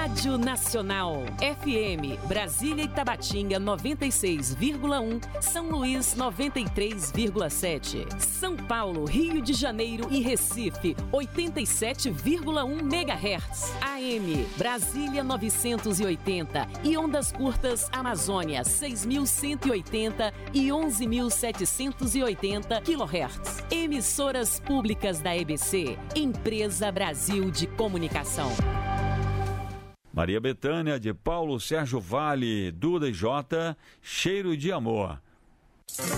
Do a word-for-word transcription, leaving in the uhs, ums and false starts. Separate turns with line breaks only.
Rádio Nacional. F M, Brasília e Tabatinga noventa e seis vírgula um, São Luís noventa e três vírgula sete. São Paulo, Rio de Janeiro e Recife oitenta e sete vírgula um megahertz. A M, Brasília novecentos e oitenta e ondas curtas Amazônia seis mil cento e oitenta e onze mil setecentos e oitenta quilohertz. Emissoras públicas da E B C, Empresa Brasil de Comunicação.
Maria Bethânia, de Paulo Sérgio Vale, Duda e Jota, Cheiro de Amor.